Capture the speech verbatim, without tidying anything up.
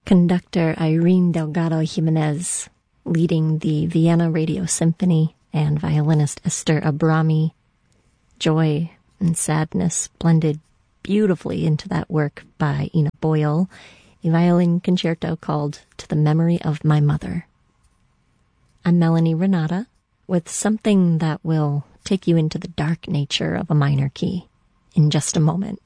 Conductor Irene Delgado Jimenez leading the Vienna Radio Symphony, and violinist Esther Abrami. Joy and sadness blended beautifully into that work by Ina Boyle, a violin concerto called To the Memory of My Mother. I'm Melanie Renata with something that will take you into the dark nature of a minor key in just a moment.